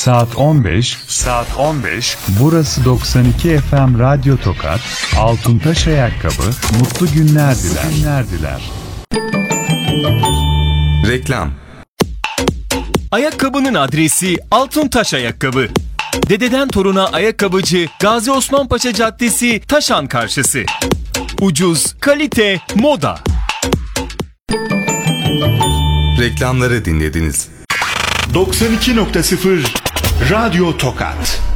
Saat 15. Burası 92 FM Radyo Tokat. Altuntaş Ayakkabı. Mutlu günler diler. Reklam. Ayakkabının adresi Altuntaş Ayakkabı. Dededen toruna ayakkabıcı Gazi Osman Paşa Caddesi, Taşan karşısı. Ucuz, kalite, moda. Reklamları dinlediniz. 92.0 Radyo Tokat.